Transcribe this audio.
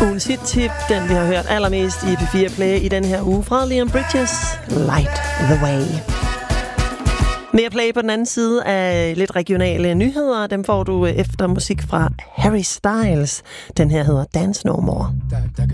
Ugens hit-tip, den vi har hørt allermest i P4 Play i den her uge fra Leon Bridges, Light the Way. Mere play på den anden side af lidt regionale nyheder. Dem får du efter musik fra Harry Styles. Den her hedder Dance No More.